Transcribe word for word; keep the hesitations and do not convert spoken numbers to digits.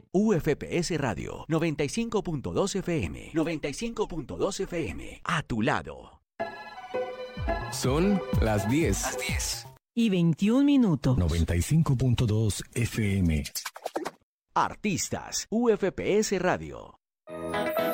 U F P S Radio noventa y cinco punto dos F M. noventa y cinco punto dos F M. A tu lado. Son las diez. Las diez. Y veintiún minutos. noventa y cinco punto dos F M. Artistas. U F P S Radio.